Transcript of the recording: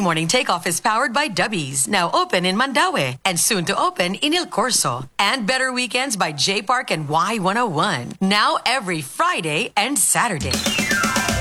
Morning Takeoff is powered by Dubbies, now open in Mandaue and soon to open in Il Corso. And Better Weekends by J Park and Y101, now every Friday and Saturday.